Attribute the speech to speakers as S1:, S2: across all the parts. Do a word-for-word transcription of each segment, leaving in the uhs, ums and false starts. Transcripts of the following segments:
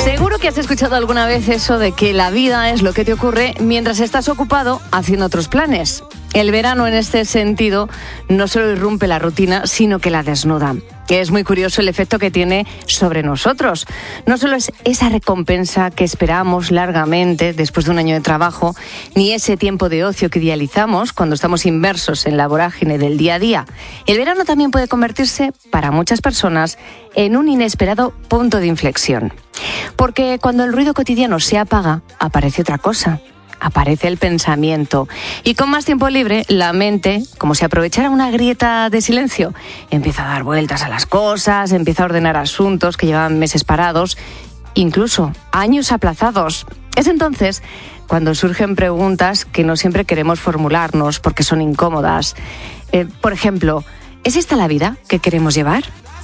S1: Seguro que has escuchado alguna vez eso de que la vida es lo que te ocurre mientras estás ocupado haciendo otros planes. El verano, en este sentido, no solo irrumpe la rutina, sino que la desnuda. Es muy curioso el efecto que tiene sobre nosotros. No solo es esa recompensa que esperamos largamente después de un año de trabajo, ni ese tiempo de ocio que idealizamos cuando estamos inmersos en la vorágine del día a día. El verano también puede convertirse, para muchas personas, en un inesperado punto de inflexión. Porque cuando el ruido cotidiano se apaga, aparece otra cosa. Aparece el pensamiento. Y con más tiempo libre, la mente, como si aprovechara una grieta de silencio, empieza a dar vueltas a las cosas, empieza a ordenar asuntos que llevaban meses parados, incluso años aplazados. Es entonces cuando surgen preguntas que no siempre queremos formularnos porque son incómodas. Eh, por ejemplo, ¿es esta la vida que queremos llevar?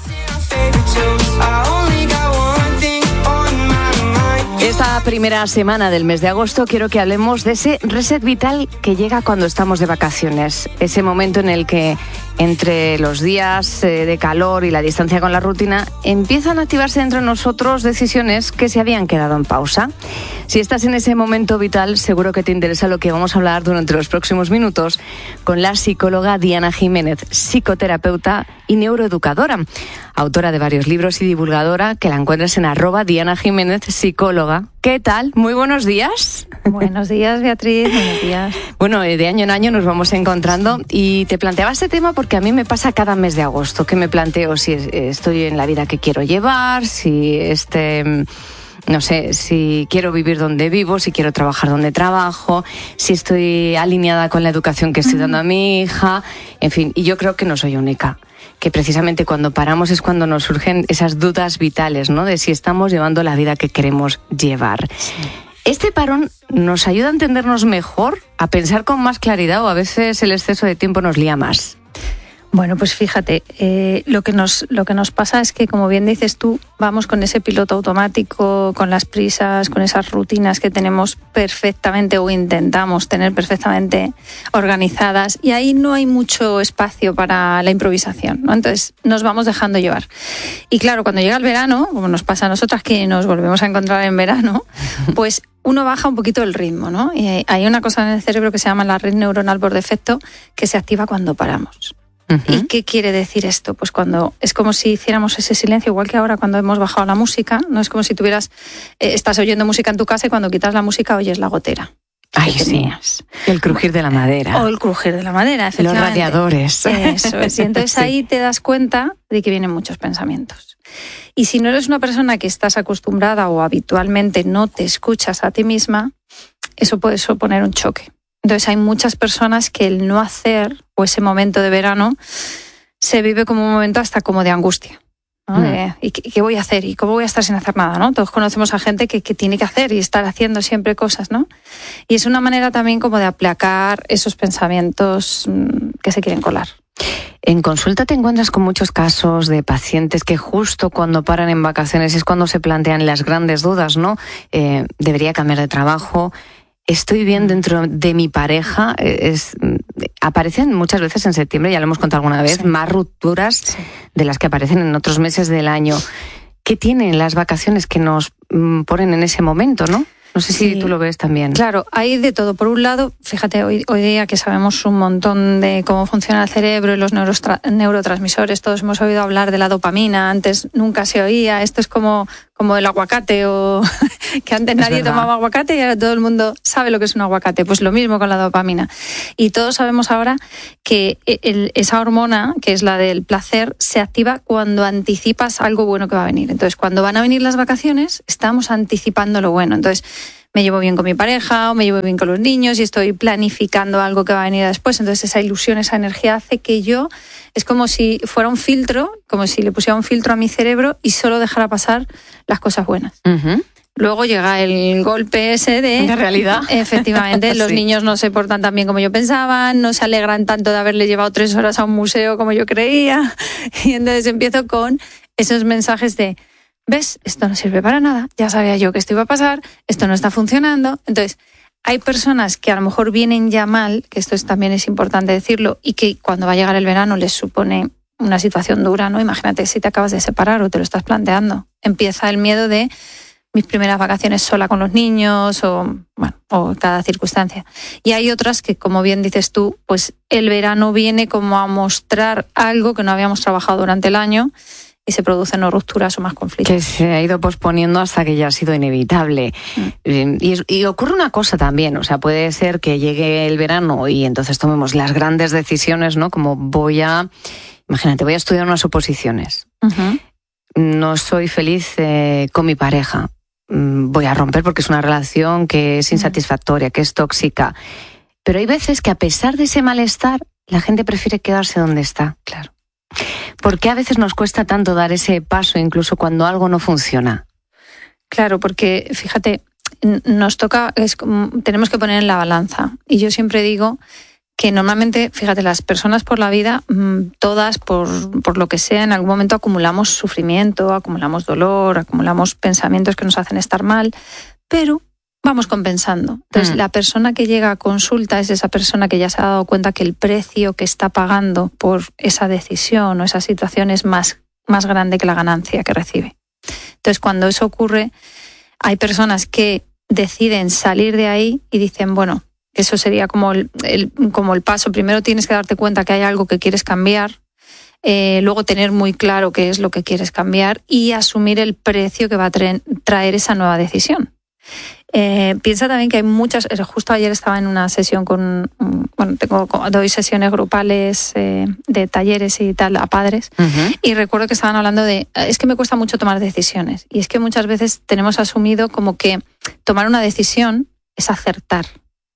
S1: Esta primera semana del mes de agosto quiero que hablemos de ese reset vital que llega cuando estamos de vacaciones. Ese momento en el que entre los días de calor y la distancia con la rutina empiezan a activarse dentro de nosotros decisiones que se habían quedado en pausa. Si estás en ese momento vital, seguro que te interesa lo que vamos a hablar durante los próximos minutos con la psicóloga Diana Jiménez, psicoterapeuta y neuroeducadora, autora de varios libros y divulgadora, que la encuentras en arroba Diana Jiménez, psicóloga. ¿Qué tal? Muy buenos días.
S2: Buenos días, Beatriz. Buenos días.
S1: Bueno, de año en año nos vamos encontrando y te planteaba este tema porque a mí me pasa cada mes de agosto, que me planteo si estoy en la vida que quiero llevar, si este... No sé, si quiero vivir donde vivo, si quiero trabajar donde trabajo, si estoy alineada con la educación que estoy dando a mi hija, en fin, y yo creo que no soy única, que precisamente cuando paramos es cuando nos surgen esas dudas vitales, ¿no? De si estamos llevando la vida que queremos llevar. Sí. ¿Este parón nos ayuda a entendernos mejor, a pensar con más claridad o a veces el exceso de tiempo nos lía más?
S2: Bueno, pues fíjate, eh, lo que nos lo que nos pasa es que, como bien dices tú, vamos con ese piloto automático, con las prisas, con esas rutinas que tenemos perfectamente o intentamos tener perfectamente organizadas, y ahí no hay mucho espacio para la improvisación, ¿no? Entonces nos vamos dejando llevar. Y claro, cuando llega el verano, como nos pasa a nosotras que nos volvemos a encontrar en verano, pues uno baja un poquito el ritmo, ¿no? Y hay una cosa en el cerebro que se llama la red neuronal por defecto, que se activa cuando paramos. Uh-huh. ¿Y qué quiere decir esto? Pues cuando es como si hiciéramos ese silencio, igual que ahora cuando hemos bajado la música, no es como si tuvieras, eh, estás oyendo música en tu casa y cuando quitas la música oyes la gotera.
S1: Ay, sí. El crujir de la madera.
S2: O el crujir de la madera, efectivamente.
S1: Los radiadores.
S2: Eso es. Y entonces sí. Ahí te das cuenta de que vienen muchos pensamientos. Y si no eres una persona que estás acostumbrada o habitualmente no te escuchas a ti misma, eso puede suponer un choque. Entonces hay muchas personas que el no hacer, o ese momento de verano, se vive como un momento hasta como de angustia, ¿no? Mm. De, ¿y qué, qué voy a hacer? ¿Y cómo voy a estar sin hacer nada? ¿No? Todos conocemos a gente que, que tiene que hacer y estar haciendo siempre cosas, ¿no? Y es una manera también como de aplacar esos pensamientos mmm, que se quieren colar.
S1: En consulta te encuentras con muchos casos de pacientes que justo cuando paran en vacaciones es cuando se plantean las grandes dudas, ¿no? Eh, ¿Debería cambiar de trabajo? ¿Estoy bien dentro de mi pareja? Es, aparecen muchas veces en septiembre, ya lo hemos contado alguna vez, sí. más rupturas sí. de las que aparecen en otros meses del año. ¿Qué tienen las vacaciones que nos ponen en ese momento, no? No sé si sí. tú lo ves también.
S2: Claro, hay de todo. Por un lado, fíjate, hoy, hoy día que sabemos un montón de cómo funciona el cerebro y los neurostra- neurotransmisores, todos hemos oído hablar de la dopamina, antes nunca se oía, esto es como, como el aguacate, o que antes es nadie verdad. tomaba aguacate y ahora todo el mundo sabe lo que es un aguacate. Pues lo mismo con la dopamina. Y todos sabemos ahora que el, esa hormona, que es la del placer, se activa cuando anticipas algo bueno que va a venir. Entonces, cuando van a venir las vacaciones, estamos anticipando lo bueno. Entonces, me llevo bien con mi pareja o me llevo bien con los niños y estoy planificando algo que va a venir después. Entonces esa ilusión, esa energía hace que yo, es como si fuera un filtro, como si le pusiera un filtro a mi cerebro y solo dejara pasar las cosas buenas. Uh-huh. Luego llega el golpe ese de...
S1: ¿De realidad?
S2: Efectivamente, los sí. niños no se portan tan bien como yo pensaba, no se alegran tanto de haberle llevado tres horas a un museo como yo creía. Y entonces empiezo con esos mensajes de... ¿Ves? Esto no sirve para nada. Ya sabía yo que esto iba a pasar. Esto no está funcionando. Entonces, hay personas que a lo mejor vienen ya mal, que esto es, también es importante decirlo, y que cuando va a llegar el verano les supone una situación dura, ¿no? Imagínate si te acabas de separar o te lo estás planteando. Empieza el miedo de mis primeras vacaciones sola con los niños o, bueno, o cada circunstancia. Y hay otras que, como bien dices tú, pues el verano viene como a mostrar algo que no habíamos trabajado durante el año y se producen o rupturas o más conflictos.
S1: Que se ha ido posponiendo hasta que ya ha sido inevitable. Mm. Y, y ocurre una cosa también, o sea, puede ser que llegue el verano y entonces tomemos las grandes decisiones, ¿no? Como voy a, imagínate, voy a estudiar unas oposiciones. Uh-huh. No soy feliz eh, con mi pareja. Voy a romper porque es una relación que es insatisfactoria, que es tóxica. Pero hay veces que a pesar de ese malestar, la gente prefiere quedarse donde está.
S2: Claro.
S1: ¿Por qué a veces nos cuesta tanto dar ese paso incluso cuando algo no funciona?
S2: Claro, porque fíjate, nos toca, es, tenemos que poner en la balanza. Y yo siempre digo que normalmente, fíjate, las personas por la vida, todas, por, por lo que sea, en algún momento acumulamos sufrimiento, acumulamos dolor, acumulamos pensamientos que nos hacen estar mal, pero vamos compensando. Entonces, mm. la persona que llega a consulta es esa persona que ya se ha dado cuenta que el precio que está pagando por esa decisión o esa situación es más, más grande que la ganancia que recibe. Entonces, cuando eso ocurre, hay personas que deciden salir de ahí y dicen, bueno, eso sería como el, el, como el paso. Primero tienes que darte cuenta que hay algo que quieres cambiar, eh, luego tener muy claro qué es lo que quieres cambiar y asumir el precio que va a traer, traer esa nueva decisión. Eh, piensa también que hay muchas, justo ayer estaba en una sesión con, bueno, tengo, doy sesiones grupales eh, de talleres y tal a padres, uh-huh. y recuerdo que estaban hablando de, es que me cuesta mucho tomar decisiones, y es que muchas veces tenemos asumido como que tomar una decisión es acertar,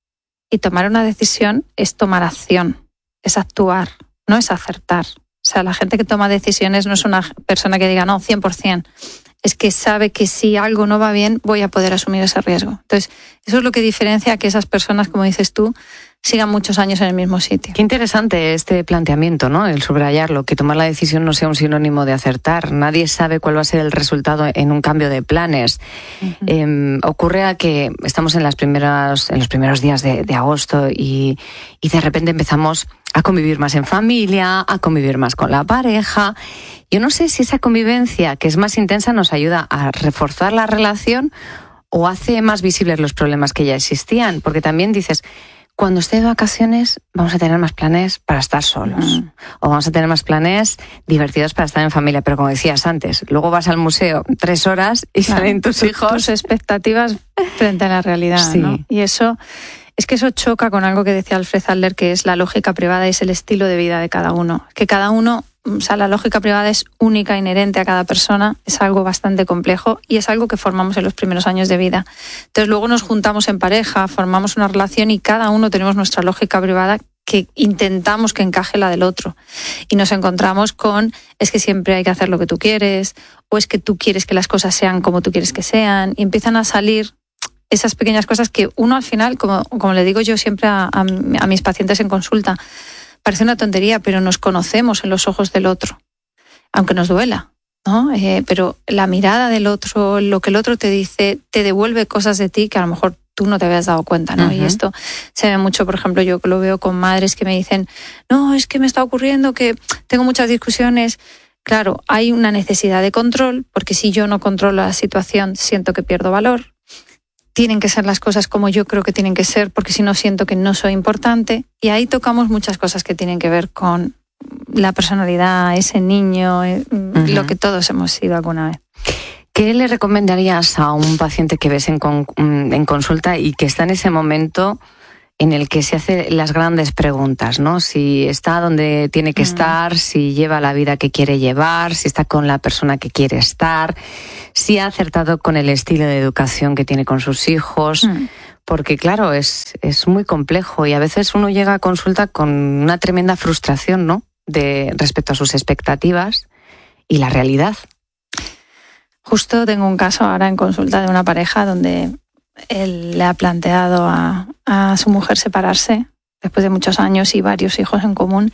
S2: y tomar una decisión es tomar acción, es actuar, no es acertar. O sea, la gente que toma decisiones no es una persona que diga, no, cien por ciento. Es que sabe que si algo no va bien, voy a poder asumir ese riesgo. Entonces, eso es lo que diferencia que esas personas, como dices tú, sigan muchos años en el mismo sitio.
S1: Qué interesante este planteamiento, ¿no? El subrayarlo, que tomar la decisión no sea un sinónimo de acertar. Nadie sabe cuál va a ser el resultado en un cambio de planes. Uh-huh. Eh, ocurre a que estamos en las primeras, en los primeros días de, de agosto y, y de repente empezamos a convivir más en familia, a convivir más con la pareja. Yo no sé si esa convivencia, que es más intensa, nos ayuda a reforzar la relación o hace más visibles los problemas que ya existían. Porque también dices, cuando esté de vacaciones vamos a tener más planes para estar solos. Mm. O vamos a tener más planes divertidos para estar en familia. Pero como decías antes, luego vas al museo tres horas y claro, salen tus hijos.
S2: Tus expectativas frente a la realidad,
S1: sí.
S2: ¿no? Y eso... Es que eso choca con algo que decía Alfred Adler, que es la lógica privada y es el estilo de vida de cada uno. Que cada uno, o sea, la lógica privada es única, inherente a cada persona, es algo bastante complejo y es algo que formamos en los primeros años de vida. Entonces luego nos juntamos en pareja, formamos una relación y cada uno tenemos nuestra lógica privada que intentamos que encaje la del otro. Y nos encontramos con, es que siempre hay que hacer lo que tú quieres, o es que tú quieres que las cosas sean como tú quieres que sean, y empiezan a salir esas pequeñas cosas que uno al final, como, como le digo yo siempre a, a, a mis pacientes en consulta, parece una tontería, pero nos conocemos en los ojos del otro, aunque nos duela, ¿no? Eh, pero la mirada del otro, lo que el otro te dice, te devuelve cosas de ti que a lo mejor tú no te habías dado cuenta, ¿no? Uh-huh. Y esto se ve mucho, por ejemplo, yo lo veo con madres que me dicen, no, es que me está ocurriendo que tengo muchas discusiones. Claro, hay una necesidad de control, porque si yo no controlo la situación, siento que pierdo valor. Tienen que ser las cosas como yo creo que tienen que ser, porque si no siento que no soy importante. Y ahí tocamos muchas cosas que tienen que ver con la personalidad, ese niño, uh-huh. lo que todos hemos sido alguna vez.
S1: ¿Qué le recomendarías a un paciente que ves en, con, en consulta y que está en ese momento en el que se hace las grandes preguntas, ¿no? Si está donde tiene que uh-huh. estar, si lleva la vida que quiere llevar, si está con la persona que quiere estar, si ha acertado con el estilo de educación que tiene con sus hijos, mm. porque claro, es, es muy complejo y a veces uno llega a consulta con una tremenda frustración, ¿no? De, respecto a sus expectativas y la realidad.
S2: Justo tengo un caso ahora en consulta de una pareja donde él le ha planteado a, a su mujer separarse después de muchos años y varios hijos en común.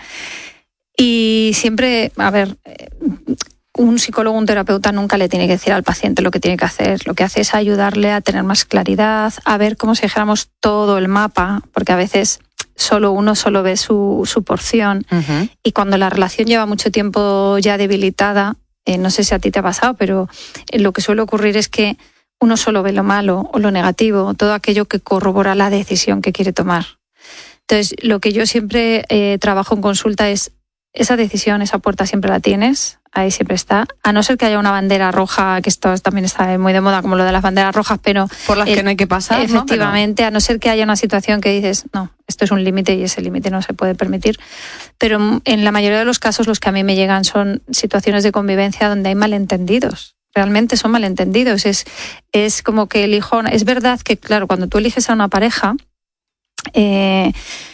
S2: Y siempre, a ver... un psicólogo, un terapeuta nunca le tiene que decir al paciente lo que tiene que hacer. Lo que hace es ayudarle a tener más claridad, a ver como si dijéramos todo el mapa, porque a veces solo uno solo ve su, su porción. Uh-huh. Y cuando la relación lleva mucho tiempo ya debilitada, eh, no sé si a ti te ha pasado, pero lo que suele ocurrir es que uno solo ve lo malo o lo negativo, todo aquello que corrobora la decisión que quiere tomar. Entonces, lo que yo siempre eh, trabajo en consulta es, esa decisión, esa puerta siempre la tienes, ahí siempre está, a no ser que haya una bandera roja, que esto también está muy de moda, como lo de las banderas rojas, pero...
S1: Por las
S2: eh,
S1: que no hay que pasar,
S2: efectivamente,
S1: ¿no? Pero...
S2: a no ser que haya una situación que dices, no, esto es un límite y ese límite no se puede permitir. Pero en la mayoría de los casos, los que a mí me llegan son situaciones de convivencia donde hay malentendidos. Realmente son malentendidos. Es, es como que elijo... Es verdad que, claro, cuando tú eliges a una pareja... Eh,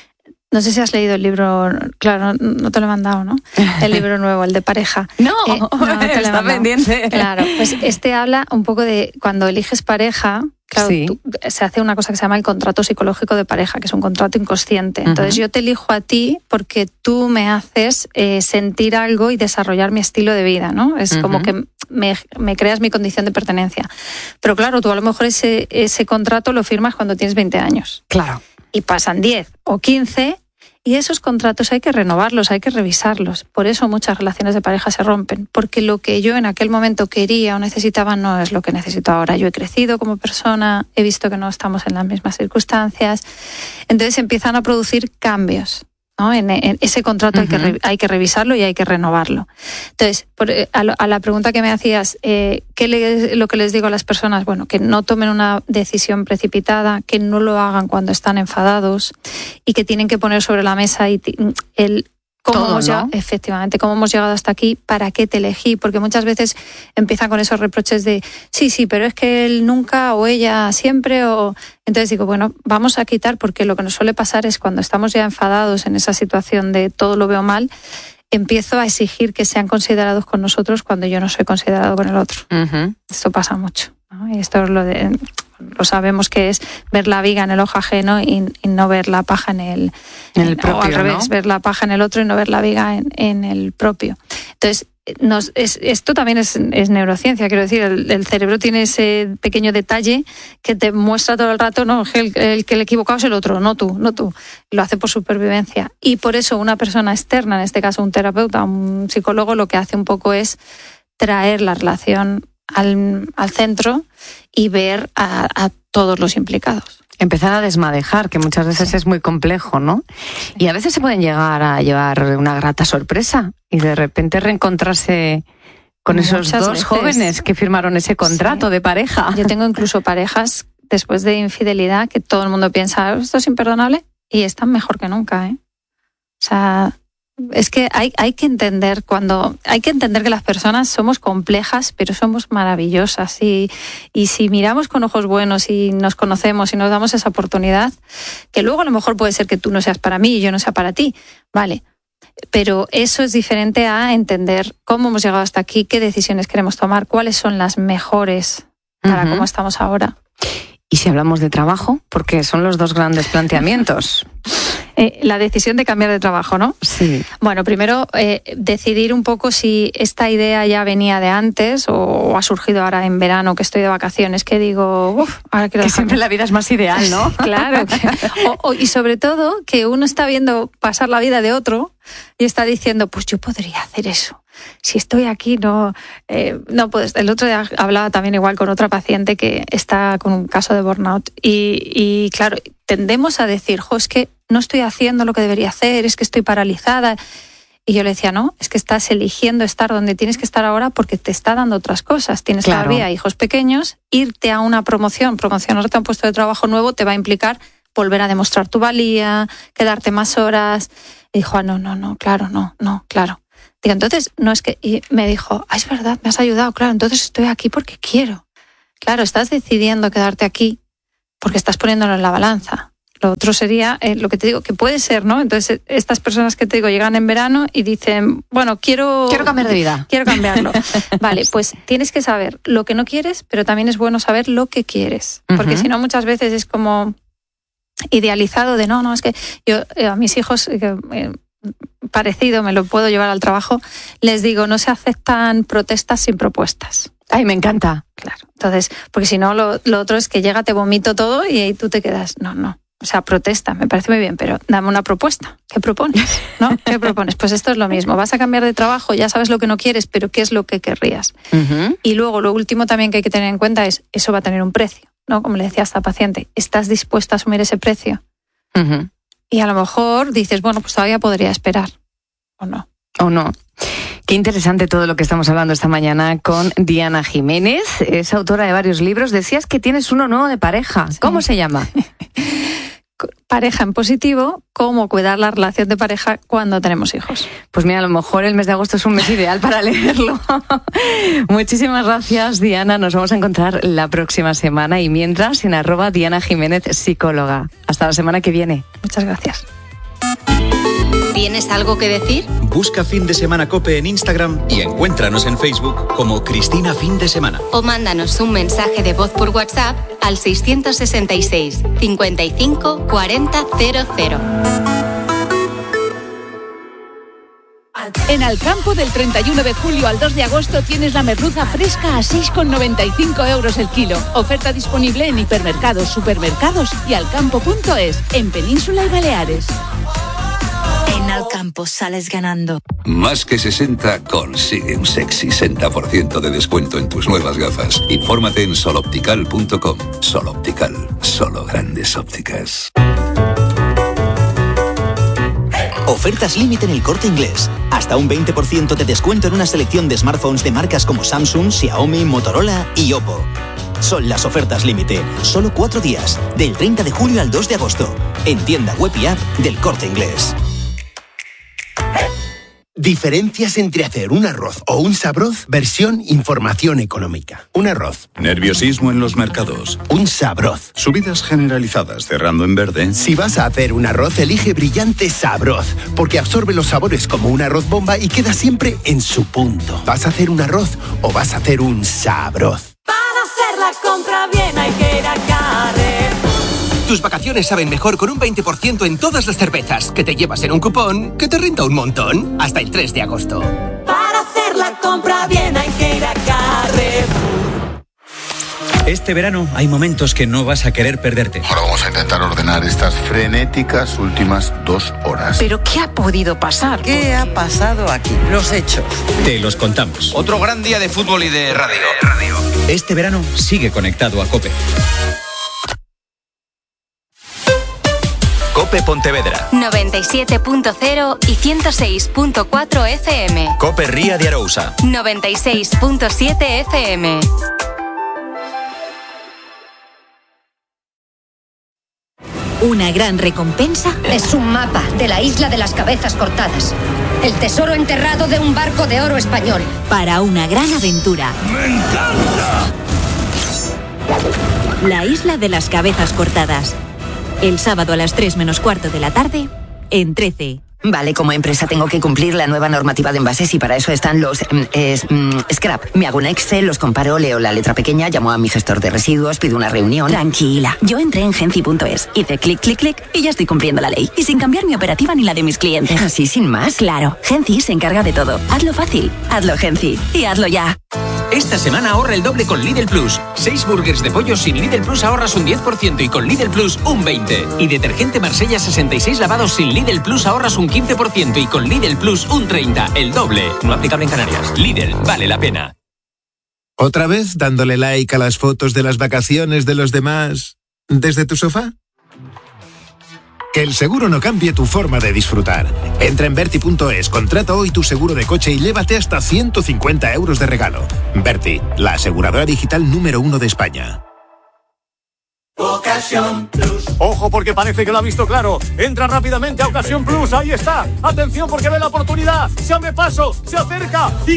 S2: No sé si has leído el libro, claro, no te lo he mandado, ¿no? El libro nuevo, el de pareja.
S1: No,
S2: eh, no, no te
S1: está pendiente.
S2: Claro, pues este habla un poco de cuando eliges pareja, claro,
S1: sí.
S2: tú, se hace una cosa que se llama el contrato psicológico de pareja, que es un contrato inconsciente. Entonces uh-huh. yo te elijo a ti porque tú me haces eh, sentir algo y desarrollar mi estilo de vida, ¿no? Es uh-huh. como que me, me creas mi condición de pertenencia. Pero claro, tú a lo mejor ese, ese contrato lo firmas cuando tienes veinte años.
S1: Claro.
S2: Y pasan diez o quince... Y esos contratos hay que renovarlos, hay que revisarlos. Por eso muchas relaciones de pareja se rompen, porque lo que yo en aquel momento quería o necesitaba no es lo que necesito ahora. Yo he crecido como persona, he visto que no estamos en las mismas circunstancias. Entonces empiezan a producir cambios, ¿no? En, en ese contrato uh-huh. hay, que re, hay que revisarlo y hay que renovarlo. Entonces, por, a, lo, a la pregunta que me hacías, eh, ¿qué le, lo que les digo a las personas? Bueno, que no tomen una decisión precipitada, que no lo hagan cuando están enfadados y que tienen que poner sobre la mesa y el cómo
S1: Todo,
S2: hemos
S1: ¿no?
S2: llegado, efectivamente, cómo hemos llegado hasta aquí, para qué te elegí, porque muchas veces empiezan con esos reproches de sí, sí, pero es que él nunca o ella siempre, o entonces digo, bueno, vamos a quitar, porque lo que nos suele pasar es cuando estamos ya enfadados en esa situación de todo lo veo mal, empiezo a exigir que sean considerados con nosotros cuando yo no soy considerado con el otro. Uh-huh. Esto pasa mucho, ¿no? Y esto es lo de... lo sabemos que es ver la viga en el ojo ajeno y, y no ver la paja en el,
S1: en el propio,
S2: o al revés,
S1: ¿no?
S2: Ver la paja en el otro y no ver la viga en, en el propio. Entonces, nos, es, esto también es, es neurociencia, quiero decir, el, el cerebro tiene ese pequeño detalle que te muestra todo el rato, no, el, el que el equivocado es el otro, no tú, no tú. Lo hace por supervivencia. Y por eso una persona externa, en este caso un terapeuta, un psicólogo, lo que hace un poco es traer la relación al, al centro y ver a, a todos los implicados.
S1: Empezar a desmadejar, que muchas veces sí. es muy complejo, ¿no? Sí. Y a veces se pueden llegar a llevar una grata sorpresa y de repente reencontrarse con muchas esos dos veces. jóvenes que firmaron ese contrato sí. de pareja.
S2: Yo tengo incluso parejas después de infidelidad que todo el mundo piensa, esto es imperdonable, y están mejor que nunca, ¿eh? O sea... Es que hay, hay que entender cuando hay que entender que las personas somos complejas, pero somos maravillosas. Y, y si miramos con ojos buenos y nos conocemos y nos damos esa oportunidad, que luego a lo mejor puede ser que tú no seas para mí y yo no sea para ti, vale. Pero eso es diferente a entender cómo hemos llegado hasta aquí, qué decisiones queremos tomar, cuáles son las mejores para uh-huh. cómo estamos ahora.
S1: Y si hablamos de trabajo, porque son los dos grandes planteamientos.
S2: Eh, la decisión de cambiar de trabajo, ¿no?
S1: Sí.
S2: Bueno, primero eh, decidir un poco si esta idea ya venía de antes o, o ha surgido ahora en verano que estoy de vacaciones, que digo, uff, ahora quiero...
S1: Que siempre la vida es más ideal, ¿no?
S2: Claro. Que, o, o, y sobre todo que uno está viendo pasar la vida de otro y está diciendo, pues yo podría hacer eso. Si estoy aquí, no, eh, no puedo. El otro día hablaba también igual con otra paciente que está con un caso de burnout y, y claro, tendemos a decir, jo, es que no estoy haciendo lo que debería hacer, es que estoy paralizada. Y yo le decía, no, es que estás eligiendo estar donde tienes que estar ahora porque te está dando otras cosas. Tienes claro. todavía hijos pequeños, irte a una promoción, promocionarte a un puesto de trabajo nuevo te va a implicar volver a demostrar tu valía, quedarte más horas. Y dijo, ah, no, no, no, claro, no, no, claro. Digo, entonces, no es que... Y me dijo, ah, es verdad, me has ayudado, claro, entonces estoy aquí porque quiero. Claro, estás decidiendo quedarte aquí porque estás poniéndolo en la balanza. Lo otro sería, eh, lo que te digo, que puede ser, ¿no? Entonces, estas personas que te digo llegan en verano y dicen, bueno, quiero...
S1: Quiero cambiar de vida.
S2: Quiero cambiarlo. Vale, pues tienes que saber lo que no quieres, pero también es bueno saber lo que quieres. Porque uh-huh. si no, muchas veces es como idealizado de, no, no, es que yo eh, a mis hijos... Eh, parecido, me lo puedo llevar al trabajo, les digo, no se aceptan protestas sin propuestas.
S1: Ay, me encanta.
S2: Claro, entonces, porque si no, lo, lo otro es que llega, te vomito todo y ahí tú te quedas, no, no. O sea, protesta, me parece muy bien, pero dame una propuesta. ¿Qué propones? ¿No? ¿Qué propones? Pues esto es lo mismo. Vas a cambiar de trabajo, ya sabes lo que no quieres, pero ¿qué es lo que querrías? Uh-huh. Y luego, lo último también que hay que tener en cuenta es, eso va a tener un precio, ¿no? Como le decía a esta paciente, ¿estás dispuesta a asumir ese precio? Uh-huh. Y a lo mejor dices, bueno, pues todavía podría esperar, o no.
S1: O no. Qué interesante todo lo que estamos hablando esta mañana con Diana Jiménez. Es autora de varios libros. Decías que tienes uno nuevo de pareja. Sí. ¿Cómo se llama?
S2: Pareja en positivo, cómo cuidar la relación de pareja cuando tenemos hijos.
S1: Pues mira, a lo mejor el mes de agosto es un mes ideal para leerlo. Muchísimas gracias, Diana. Nos vamos a encontrar la próxima semana y mientras en arroba Diana Jiménez Psicóloga. Hasta la semana que viene.
S2: Muchas gracias.
S3: ¿Tienes algo que decir?
S4: Busca Fin de Semana COPE en Instagram y encuéntranos en Facebook como Cristina Fin de Semana.
S3: O mándanos un mensaje de voz por WhatsApp al seiscientos sesenta y seis, cincuenta y cinco, cuarenta, cero cero.
S5: En Alcampo, del treinta y uno de julio al dos de agosto, tienes la merluza fresca a seis con noventa y cinco euros el kilo. Oferta disponible en hipermercados, supermercados y alcampo punto es, en Península y Baleares.
S6: En Alcampo sales ganando.
S7: Más que sesenta consigue un sexy sesenta por ciento de descuento en tus nuevas gafas. Infórmate en sol optical punto com. Sol Optical, solo grandes ópticas.
S8: Ofertas límite en El Corte Inglés. Hasta un veinte por ciento de descuento en una selección de smartphones de marcas como Samsung, Xiaomi, Motorola y Oppo. Son las ofertas límite. Solo cuatro días. Del treinta de julio al dos de agosto. En tienda web y app del Corte Inglés.
S9: Diferencias entre hacer un arroz o un sabroz, versión información económica. Un arroz.
S10: Nerviosismo en los mercados.
S9: Un sabroz.
S10: Subidas generalizadas, cerrando en verde.
S9: Si vas a hacer un arroz, elige Brillante Sabroz, porque absorbe los sabores como un arroz bomba y queda siempre en su punto. ¿Vas a hacer un arroz o vas a hacer un sabroz?
S11: Para hacer la compra bien hay que ir a Carrefour.
S12: Tus vacaciones saben mejor con un veinte por ciento en todas las cervezas que te llevas en un cupón que te renta un montón hasta el tres de agosto.
S11: Para hacer la compra bien hay que ir a Carrefour.
S4: Este verano hay momentos que no vas a querer perderte.
S13: Ahora vamos a intentar ordenar estas frenéticas últimas dos horas.
S14: ¿Pero qué ha podido pasar?
S15: ¿Qué ha pasado aquí? Los hechos.
S4: Te los contamos.
S16: Otro gran día de fútbol y de radio.
S4: Este verano sigue conectado a COPE.
S17: COPE Pontevedra
S3: noventa y siete punto cero y ciento seis punto cuatro F M.
S17: COPE Ría de Arousa
S3: noventa y seis punto siete F M.
S18: Una gran recompensa es un mapa de la isla de las cabezas cortadas. El tesoro enterrado de un barco de oro español. Para una gran aventura.
S19: ¡Me encanta!
S18: La isla de las cabezas cortadas. El sábado a las tres menos cuarto de la tarde, en trece.
S20: Vale, como empresa tengo que cumplir la nueva normativa de envases y para eso están los mm, es, mm, scrap. Me hago un Excel, los comparo, leo la letra pequeña, llamo a mi gestor de residuos, pido una reunión.
S18: Tranquila, yo entré en genci punto es, hice clic, clic, clic y ya estoy cumpliendo la ley. Y sin cambiar mi operativa ni la de mis clientes.
S20: ¿Así sin más?
S18: Claro, Genci se encarga de todo. Hazlo fácil, hazlo Genci y hazlo ya.
S21: Esta semana ahorra el doble con Lidl Plus. Seis burgers de pollo sin Lidl Plus ahorras un diez por ciento y con Lidl Plus un veinte por ciento. Y detergente Marsella sesenta y seis lavados sin Lidl Plus ahorras un quince por ciento y con Lidl Plus un treinta por ciento. El doble. No aplicable en Canarias. Lidl, vale la pena.
S22: ¿Otra vez dándole like a las fotos de las vacaciones de los demás desde tu sofá? Que el seguro no cambie tu forma de disfrutar. Entra en Berti punto es, contrata hoy tu seguro de coche y llévate hasta ciento cincuenta euros de regalo. Berti, la aseguradora digital número uno de España.
S23: Ocasión Plus. Ojo porque parece que lo ha visto claro. Entra rápidamente a Ocasión Plus, ahí está. Atención porque ve la oportunidad. Se abre paso, se acerca y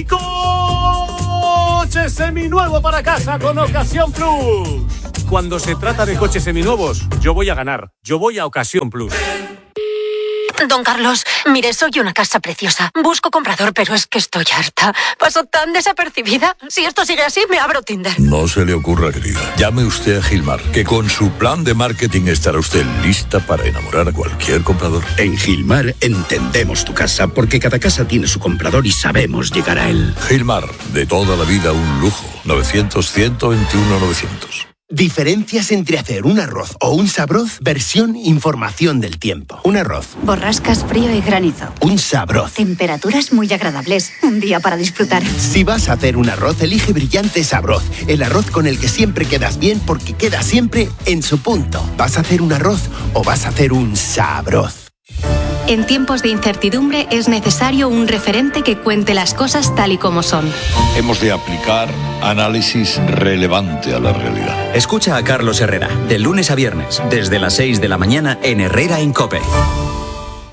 S23: coche seminuevo para casa con Ocasión Plus. Cuando se trata de coches seminuevos, yo voy a ganar. Yo voy a Ocasión Plus.
S14: Don Carlos, mire, soy una casa preciosa. Busco comprador, pero es que estoy harta. Paso tan desapercibida. Si esto sigue así, me abro Tinder.
S24: No se le ocurra, querida. Llame usted a Gilmar, que con su plan de marketing estará usted lista para enamorar a cualquier comprador.
S25: En Gilmar entendemos tu casa, porque cada casa tiene su comprador y sabemos llegar a él.
S24: Gilmar, de toda la vida un lujo. novecientos, ciento veintiuno, novecientos.
S9: Diferencias entre hacer un arroz o un sabroz, versión información del tiempo. Un arroz.
S18: Borrascas, frío y granizo.
S9: Un sabroz.
S18: Temperaturas muy agradables. Un día para disfrutar.
S9: Si vas a hacer un arroz, elige Brillante Sabroz. El arroz con el que siempre quedas bien porque queda siempre en su punto. ¿Vas a hacer un arroz o vas a hacer un sabroz?
S3: En tiempos de incertidumbre es necesario un referente que cuente las cosas tal y como son.
S24: Hemos de aplicar análisis relevante a la realidad.
S17: Escucha a Carlos Herrera, de lunes a viernes, desde las seis de la mañana en Herrera en COPE.